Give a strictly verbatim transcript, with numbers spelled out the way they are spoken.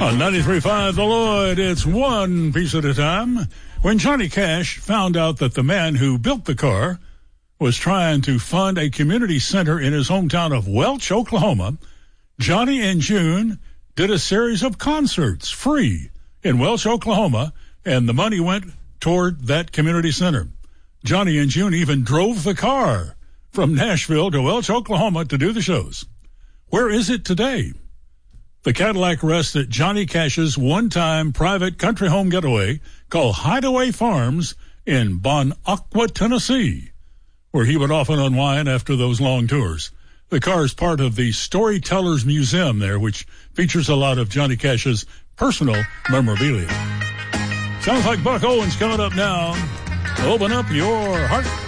On ninety-three point five The Lloyd, it's one piece at a time. When Johnny Cash found out that the man who built the car was trying to fund a community center in his hometown of Welch, Oklahoma, Johnny and June did a series of concerts free in Welch, Oklahoma, and the money went toward that community center. Johnny and June even drove the car from Nashville to Welch, Oklahoma to do the shows. Where is it today? The Cadillac rests at Johnny Cash's one-time private country home getaway called Hideaway Farms in Bon Aqua, Tennessee, where he would often unwind after those long tours. The car is part of the Storytellers Museum there, which features a lot of Johnny Cash's personal memorabilia. Sounds like Buck Owens coming up now. Open up your heart.